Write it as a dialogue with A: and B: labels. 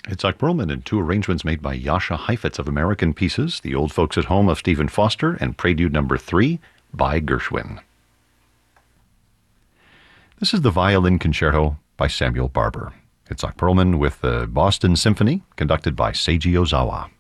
A: Itzhak Perlman in two arrangements made by Jascha Heifetz of American Pieces, The Old Folks at Home of Stephen Foster, and Prelude No. 3 by Gershwin. This is the Violin Concerto by Samuel Barber. Itzhak Perlman with the Boston Symphony, conducted by Seiji Ozawa.